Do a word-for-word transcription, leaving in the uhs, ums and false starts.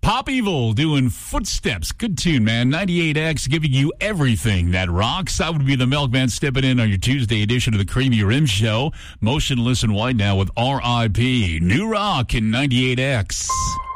Pop Evil doing Footsteps. Good tune, man. ninety-eight X giving you everything that rocks. I would be the Milkman stepping in on your Tuesday edition of the Creamy Rim Show. Motionless in White now with R I P New Rock in ninety-eight X.